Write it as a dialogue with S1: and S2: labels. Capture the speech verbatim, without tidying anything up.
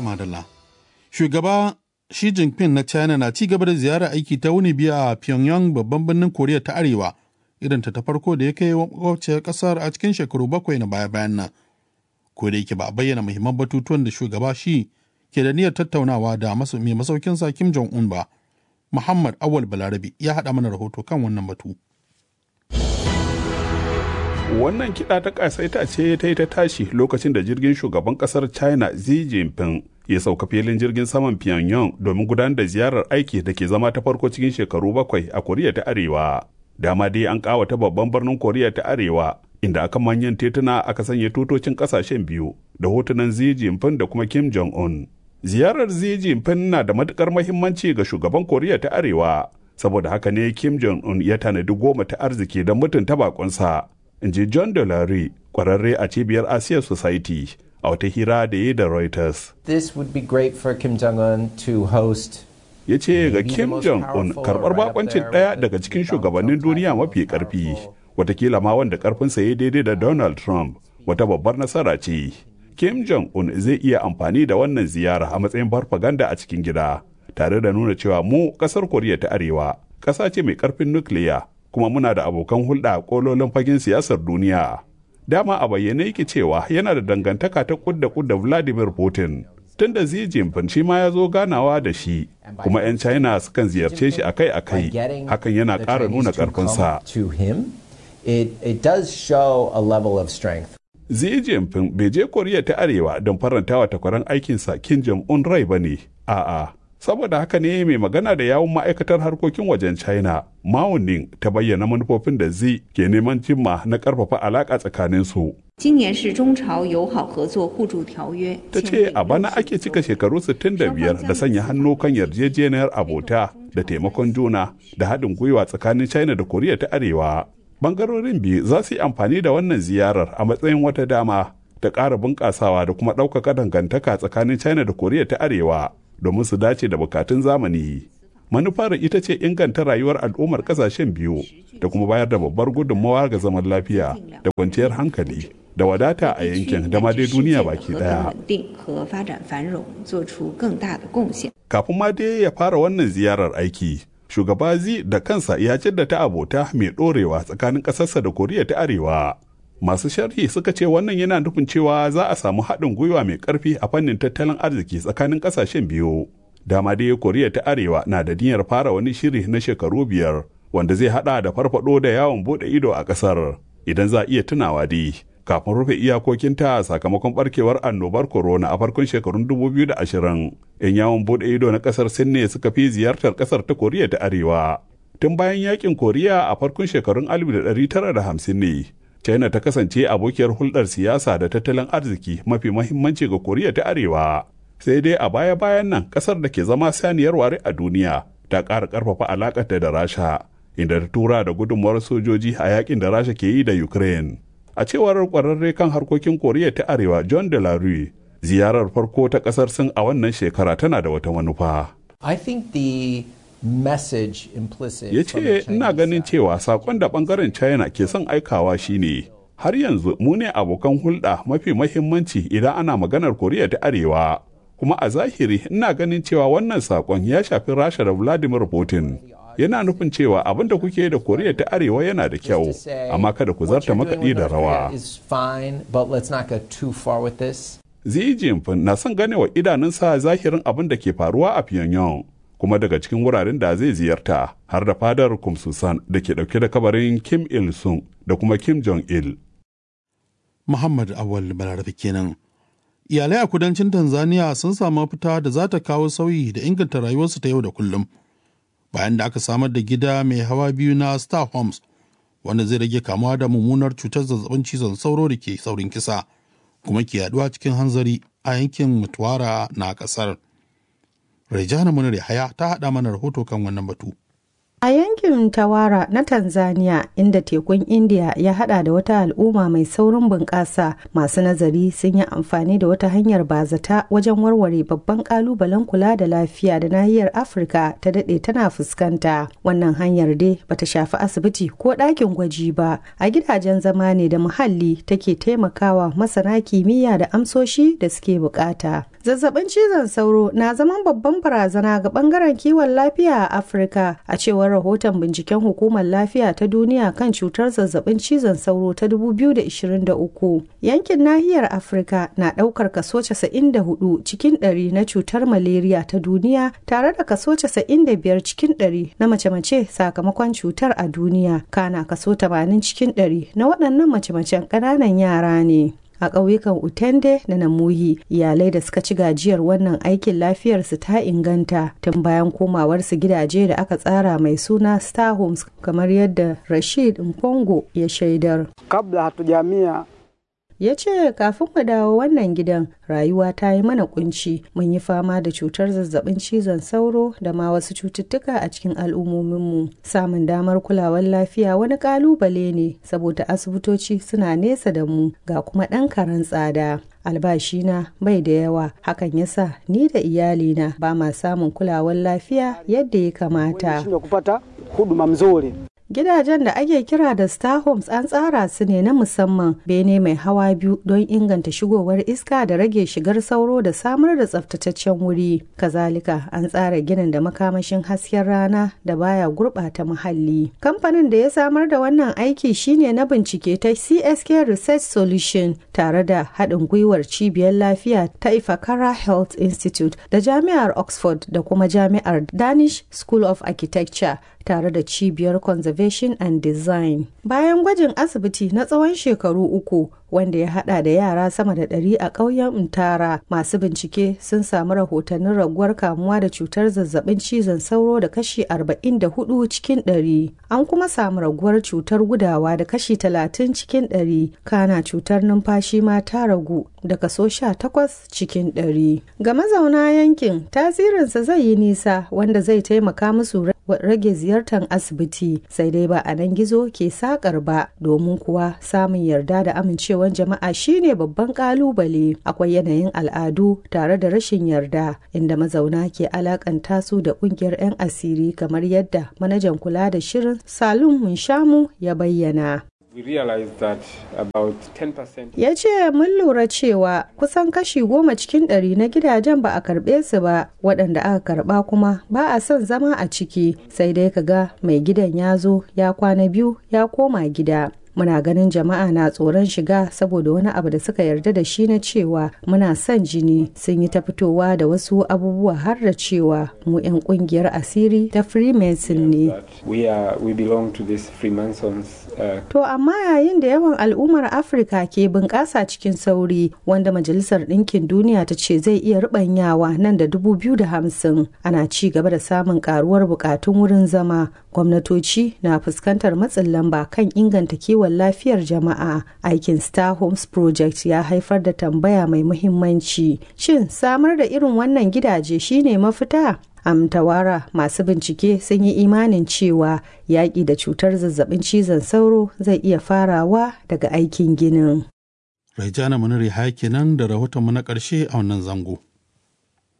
S1: Tumadala. Shugaba Xi Jinping na China na ci gaba da ziyarar aiki ta wuni biyu a Pyongyang babban birnin Koriya ta Arewa, irin ta ta farko da ya kai makwabciyar kasar a cikin shekaru bakwai na baya-bayan nan. Ko da yake ba a bayyana muhimman batutuwan da shugaba Xi ke da niyyar tattaunawa da mai masaukinsa Kim Jong-un ba. Muhammad Awal Balarabi ya haɗa mana rahoto kan wannan batu.
S2: Wannan kiɗa ta ƙasaita ce ta yi ta tashi lokacin da jirgin shugaban ƙasar China Xi Jinping ya sauka filin jirgin saman Pyongyang domin gudanar da ziyarar aiki da ke zama ta farko cikin shekaru bakwai a Koriya ta Arewa. Dama dai an ƙawata babban birnin Koriya ta Arewa, inda aka manyan tituna aka sanya tutocin ƙasashen biyu da hotunan Xi Jinping da kuma Kim Jong-un. Ziyarar Xi Jinping na da matuƙar muhimmanci ga shugaban Koriya ta Arewa, saboda haka ne Kim Jong-un ya tanadi goma ta arziki don mutunta bakonsa. In ji John Dolary, kwararre a cibiyar Asia Society, a wata hira da yi da Reuters.
S3: This would be great for Kim Jong-un to host.
S2: Ya ce ga Kim Jong-un karɓar bakoncin ɗaya daga cikin shugabannin duniya mafi ƙarfi, watakila ma wanda ƙarfinsa ya daidai da Donald Trump, wata babbar nasara ce. Kim Jong-un zai iya amfani da wannan ziyara a matsayin farfaganda a cikin gida, tare da nuna cewa mu ƙasar Koriya ta Arewa ƙasa ce mai ƙarfin nukiliya, kuma muna da abokan hulɗa a ƙololin fagen siyasar duniya. Dama a bayyane yake cewa yana da dangantaka ta kudda kudda Vladimir Putin. Tun da Xi Jinping shi ma ya zo ganawa da shi, kuma 'yan China sukan ziyarce shi akai-akai, hakan yana ƙara nuna ƙarfinsa. Xi Jinping bai je Koriya ta Arewa don farantawa takwaran aikinsa Kim Jong-un rai ba ne, a'a. Saboda haka ne mai magana da yawun ma'aikatar harkokin wajen China, Mao Ning, ta bayyana manufofin da Xi ke neman cimma na ƙarfafa alaƙa tsakaninsu. Ta ce a bana ake cika shekaru sittin da biyar da sanya hannu kan yarjejeniyar abota da taimakon juna da haɗin gwiwa tsakanin China da Koriya ta Arewa. Bangarorin biyu za su yi amfani da wannan ziyarar a matsayin wata dama da ƙara bunƙasawa da kuma ɗaukaka dangantaka tsakanin China da Koriya ta Arewa domin su dace da bukatun zamani. Manufar ita ce inganta rayuwar al'ummar ƙasashen biyu da kuma bayar da babbar gudunmawa ga zaman lafiya da kwanciyar hankali da wadata a yankin da ma dai duniya baki daya. Kafin ma dai ya fara wannan ziyarar aiki, shugaba Xi da kansa ya jaddata abota mai ɗorewa tsakanin ƙasarsa da Koriya ta Arewa. Masu sharhi suka ce wannan yana nufin cewa za a samu haɗin gwiwa mai ƙarfi a fannin tattalin arziki tsakanin ƙasashen biyu. Dama dai Koriya ta Arewa na da niyyar fara wani shiri na shekaru biyar wanda zai haɗa da farfaɗo da yawon buɗe ido a ƙasar. Idan za a iya tunawa dai, kafin rufe iyakokinta sakamakon ɓarkewar annobar corona a farkon shekarun dubu biyu da ashirin, 'yan yawon buɗe ido na ƙasar Sin ne suka fi ziyartar ƙasar ta Koriya ta Arewa. Tun bayan yakin Koriya a farkon shekarun alif da ɗari tara da hamsin ne, China ta kasance abokiyar hulɗar siyasa da tattalin arziki mafi mahimmanci ga Koriya ta Arewa. Sai dai a baya-bayan nan ƙasar da ke zama saniyar ware a duniya ta ƙara ƙarfafa alaƙarta da Rasha, inda ta tura da gudunmawar sojoji a yakin da Rasha ke yi da Ukraine. A cewar ƙwararre kan harkokin Koriya ta Arewa John Delarue, ziyarar farko ta ƙasar Sin a wannan shekara tana da wata manufa.
S3: I think the message implicit
S2: ya ce ina ganin cewa sakon da bangaren China ke son aikawa shine har yanzu mu ne abokan hulɗa mafi mahimmanci idan ana maganar Koriya ta Arewa, kuma a zahiri ina ganin cewa wannan sakon ya shafi Rasha da Vladimir Putin. Yana nufin cewa abin da kuke da Koriya ta Arewa yana da kyau, amma kada ku zarta makaɗi da rawa. Xi Jinping na son ganewa idanunsa zahirin abin da ke faruwa a Pyongyang. Kuma daga cikin wuraren da zai ziyarta har da fadar Kumsusan da ke dauke da kabarin Kim Il-sung da kuma Kim Jong-il.
S1: Muhammad Awal Balarabe kenan. Iyalai a kudancin Tanzania sun samu mafita da za ta kawo sauyi da inganta rayuwarsu ta yau da kullum, bayan da aka samar da gida mai hawa biyu na Star Homes, wanda zai rage kamuwa da mummunar cutar zazzabin cizon sauro da ke saurin kisa, kuma ke yaduwa cikin hanzari a yankin Mtwara na kasar. Rejana Munir Haya ta haɗa mana rahoto kan wannan batu.
S4: A yankin Tawara na Tanzania, inda tekun India ya hada da wata al'umma mai saurin bunƙasa, masu nazari sun yi amfani da wata hanyar bazata wajen warware babban ƙalubalen kula da lafiya da nahiyar Afirka ta daɗe tana fuskanta. Wannan hanyar dai bata shafi asibiti ko ɗakin gwaji ba, a gidajen zama ne da muhalli take taimakawa masana kimiyya da amsoshi da suke bukata. Zazzabin cizon sauro na zaman babban barazana ga bangaren kiwon lafiya a Afirka, a cewar rahoton binciken Hukumar Lafiya ta Duniya kan cutar zazzabin cizon sauro ta dubu biyu da ishirin da uku. Yankin nahiyar Afirka na ɗaukar kaso casa'in da hudu cikin ɗari na cutar malaria ta duniya, tare da kaso casa'in da biyar cikin ɗari na mace-mace sakamakon cutar a duniya. Kana kaso tamanin cikin ɗari na waɗannan mace-macen ƙananan yara ne. A ƙauyukan Utende da Namuhi, iyalai da suka ci gajiyar wannan aikin lafiyarsu ta inganta tun bayan komawarsu gidaje da aka tsara mai suna Star Homes, kamar yadda Rashid Mpongo ya shaidar.
S5: Kabla hatujamia
S4: ya ce kafin mu dawo wannan gidan rayuwa ta yi mana kunci, mun yi fama da cutar zazzabin cizon sauro da ma wasu cututtuka a cikin al'ummominmu. Samun damar kulawar lafiya wani kalubale ne saboda asibitoci suna nesa da mu, ga kuma ɗan karen tsada. Albashina bai da yawa, hakan yasa ni da iyalina ba ma samun kulawar lafiya yadda ya kamata. Gidajen da ake kira da Star Homes an tsara su ne na musamman, bene mai hawa biyu don inganta shigowar iska da rage shigar sauro da samar da tsaftataccen wuri. Kazalika an tsara ginin da makamashin hasken rana da baya gurɓata muhalli. Kamfanin da ya samar da wannan aiki shine na bincike ta C S K Research Solution tare da haɗin gwiwar cibiyar lafiya ta Ifakara Health Institute da Jami'ar Oxford da kuma Jami'ar Danish School of Architecture tare da cibiyar Conservation and Design. Bayan gwajin asibiti na tsawon shekaru uku wanda ya hada da yara sama da ɗari a ƙauyen Mtara, masu bincike sun samu rahotannin raguwar kamuwa da cutar zazzabin cizon sauro da kashi arba'in da hudu cikin ɗari. An kuma samu raguwar cutar gudawa da kashi talatin cikin ɗari. Kana cutar numfashi ma ta ragu da kaso sha takwas cikin ɗari. Ga mazauna yankin, tasirinsa zai yi nisa wanda zai taimaka musu rage ziyartar asibiti, sai dai ba a nan gizo ke sakar ba, domin kuwa samun yarda da amincewan jama'a shine babban kalubale. Akwai yanayin al'adu tare da rashin yarda, inda mazauna ke alakanta su da kungiyar 'yan asiri, kamar yadda manajan kula da shirin Salum Munshamu ya bayyana. Ya ce mun lura cewa kusan kashi goma cikin ɗari na gidajen ba a karɓe su ba, waɗanda aka karɓa kuma ba a son zama a ciki, sai dai kaga mai gidan ya zo ya kwana biyu ya koma gida. Muna ganin jama'a na tsoron shiga saboda wani abu da suka yarda da shi na cewa muna son jini. Sun yi ta fitowa da wasu abubuwa har da cewa mu 'yan kungiyar asiri ta Freemason ne. To amma yayin da yawan al'ummar Afirka ke bunƙasa cikin sauri, wanda Majalisar Ɗinkin Duniya ta ce zai iya ruɓanyawa nan da dubu biyu da hamsin, ana ci gaba da samun ƙaruwar buƙatun wurin zama. Gwamnatoci na fuskantar matsin lamba kan inganta kiwon lafiyar jama'a. Aikin Star Homes Project ya haifar da tambaya mai muhimmanci. Shin samar da irin wannan gidaje shine mafita? Amtawara, masu bincike sun yi imanin cewa yaƙi da cutar zazzabin cizon sauro zai iya farawa daga aikin ginin.
S1: Raijana Muniri Haki nan da rahotonmu na ƙarshe a wannan zango.